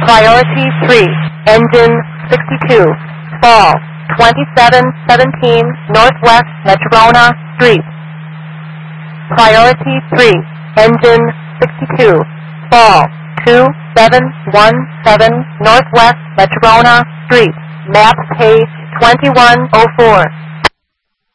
Priority 3, engine 62, fall 2717 Northwest Madrona Street. Priority 3, engine 62, fall 2717 Northwest Madrona Street. Map page 2104.